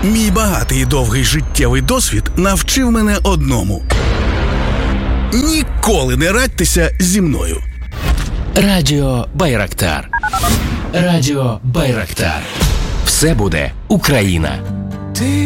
Мій багатий і довгий життєвий досвід навчив мене одному: ніколи не радьтеся зі мною. Радіо Байрактар. Радіо Байрактар. Все буде Україна.